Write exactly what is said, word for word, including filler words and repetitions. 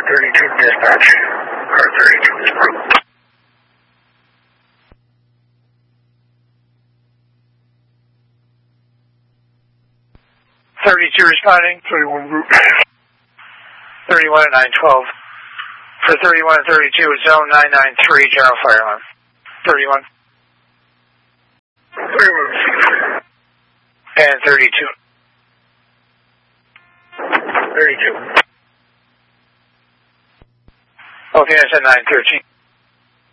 thirty-two dispatch. Car thirty-two is approved. thirty-two responding. thirty-one route. thirty-one at nine twelve. For thirty-one and thirty-two, zone nine nine three, general fire alarm. thirty-one. thirty-one. And thirty-two. thirty-two. Okay, that's at nine thirteen.